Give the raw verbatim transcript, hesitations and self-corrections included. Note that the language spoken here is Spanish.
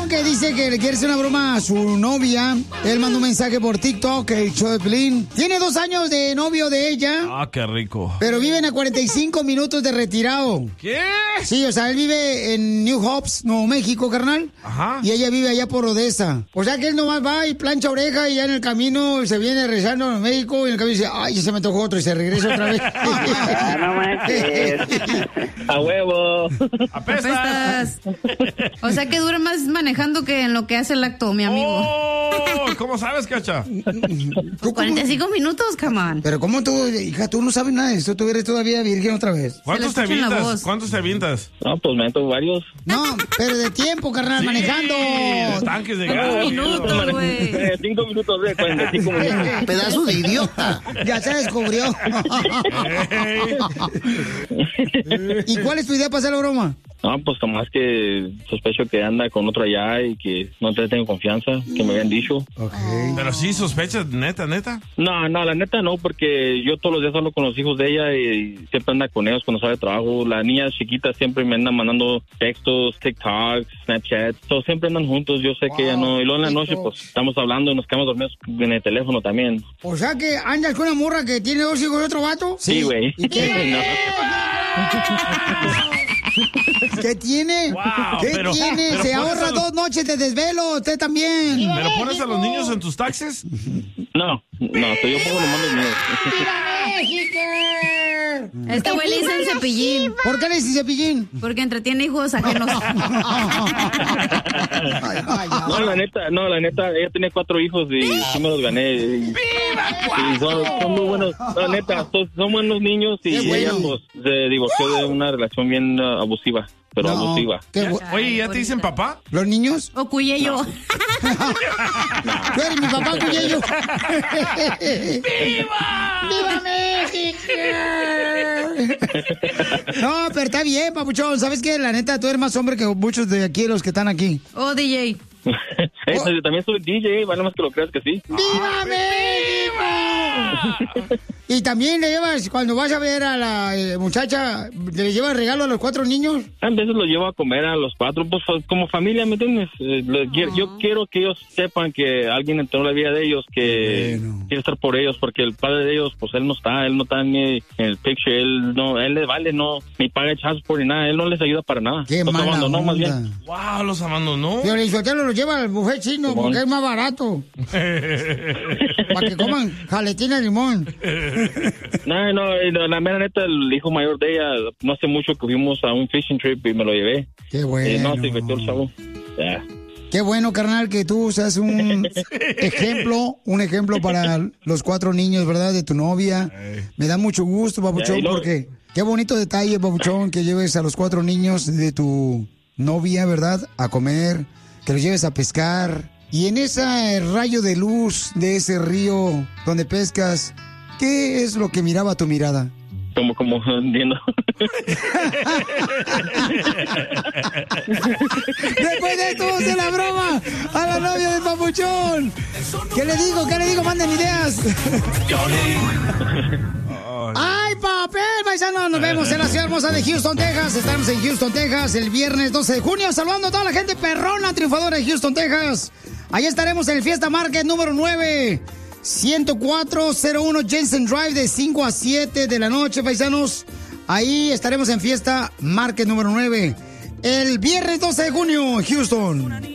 Papuchón, que dice que le quiere hacer una broma a su novia. Él mandó un mensaje por TikTok, el show de Piolín. Tiene dos años de novio de ella. Ah, qué rico. Pero viven a cuarenta y cinco minutos de retirado. ¿Qué? Sí, o sea, él vive en New Hope, Nuevo México, carnal. Ajá. Y ella vive allá por Odessa. O sea que él nomás va y plancha oreja y ya en el camino se viene rezando a México y en el camino dice, ay, ya se me tocó otro y se regresa otra vez. Ah, no manches. A huevo. Apestas. O sea que dura más manejando que en lo que hace el acto, mi amigo. Oh, ¿cómo sabes, Cacha? Pues cuarenta y cinco minutos, come on. Pero ¿cómo tú, hija, tú no sabes nada de esto? Tú eres todavía virgen otra vez. ¿Cuántos te avientas? ¿Cuántos te avientas? No, pues me meto varios. No, pero de tiempo, carnal, Sí, manejando. de tanques de gas. Cinco minutos, güey. Eh, cinco minutos de cuarenta y cinco minutos. Pedazo de idiota. Ya se descubrió. ¿Y cuál es tu idea para hacer la broma? No, pues nomás que sospecho que anda con otro allá y que no te tengo confianza, que me habían dicho. Okay. Pero sí sospechas, neta, neta. No, no, la neta no, porque yo todos los días hablo con los hijos de ella y siempre anda con ellos cuando sale de trabajo. La niña chiquita siempre me anda mandando textos, TikToks, Snapchat. So, siempre andan juntos, yo sé wow, que ella no. Y luego en la noche, pues, estamos hablando y nos quedamos dormidos en el teléfono también. O sea que andas con una morra que tiene dos hijos de otro vato. Sí, güey. ¿Y qué? ¿Qué tiene? Wow, ¿Qué pero, tiene? pero Se ahorra los... dos noches de desvelo, usted también. ¿Pero pones a los niños en tus taxis? No, no, estoy yo pongo nomás los míos. ¡Viva México! Este güey le dicen Cepillín. ¿Por qué le dicen Cepillín? Porque entretiene hijos ajenos. No, la neta, no, la neta, ella tenía cuatro hijos y sí me los gané. Y, y son, son muy buenos, la neta, son, son buenos niños y bueno. ella pues se divorció de una relación bien uh, abusiva. Pero no, abusiva. Bu- Oye, ¿ya te dicen papá? ¿Los niños? O Cuyello. No. Tú eres mi papá, Cuyello. ¡Viva! ¡Viva México! No, pero está bien, papuchón. ¿Sabes qué? La neta, tú eres más hombre que muchos de aquí, los que están aquí. Oh, D J. Eso, yo también soy D J, vale más que lo creas que sí. ¡Viva México! Y también le llevas, cuando vas a ver a la eh, muchacha, ¿le llevas regalo a los cuatro niños? A veces los llevo a comer a los cuatro, pues como familia, ¿me entiendes? Eh, le- quiero- Yo quiero que ellos sepan que alguien entró en la vida de ellos, que Bueno. quiere estar por ellos, porque el padre de ellos, pues él no está, él no está ni en el picture, él no, él le vale, no, ni paga el transport ni nada, él no les ayuda para nada. ¡Qué Los mala abandonó, más onda! bien. ¡Wow! Los abandonó. Pero el Sotelo lo lleva al buffet chino Simón. porque es más barato. Para que coman jaletina de limón. No, no, y la, la mera neta, el hijo mayor de ella, no hace mucho que fuimos a un fishing trip y me lo llevé. Qué Y bueno. no, se divirtió el chavo. Ya. Qué bueno, carnal, que tú seas un ejemplo, un ejemplo para los cuatro niños, ¿verdad? De tu novia. Me da mucho gusto, papuchón, Ya, y luego- porque qué bonito detalle, papuchón, que lleves a los cuatro niños de tu novia, ¿verdad? A comer, que los lleves a pescar. Y en ese rayo de luz de ese río donde pescas, ¿qué es lo que miraba tu mirada? Como, como, entiendo. Después de esto, vamos a hacer la broma a la novia del papuchón. ¿Qué le digo? ¿Qué le digo? Manden ideas. ¡Ay, papel, paisano! Nos vemos en la ciudad hermosa de Houston, Texas. Estamos en Houston, Texas, el viernes doce de junio. Saludando a toda la gente perrona, triunfadora de Houston, Texas. Allá estaremos en el Fiesta Market número nueve. ciento cuatro cero uno Jensen Drive de cinco a siete de la noche, paisanos. Ahí estaremos en Fiesta Market número nueve. El viernes doce de junio, Houston.